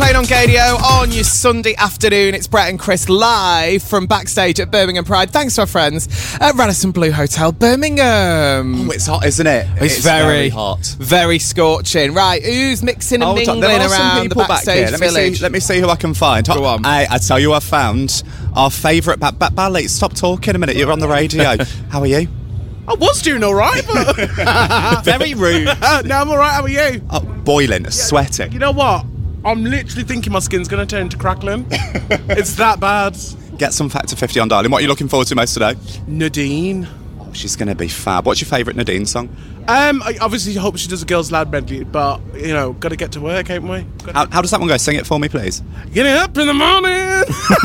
playing on Gadio on your Sunday afternoon. It's Brett and Chris live from backstage at Birmingham Pride. Thanks to our friends at Radisson Blu Hotel, Birmingham. Oh, it's hot, isn't it? It's very hot. Very scorching. Right, who's mixing and mingling there are some around the people back backstage here. village? Let me see who I can find. Go on. I tell you, I found our favourite... Ballet, stop talking a minute. You're on the radio. How are you? I was doing all right, but... Very rude. No, I'm all right. How are you? Oh, boiling, sweating. You know what? I'm literally thinking my skin's going to turn to crackling. It's that bad. Get some Factor 50 on, darling. What are you looking forward to most today? Nadine. Oh, she's going to be fab. What's your favourite Nadine song? I obviously hope she does a Girls Loud medley, but, you know, got to get to work, ain't we? How does that one go? Sing it for me, please. Getting up in the morning.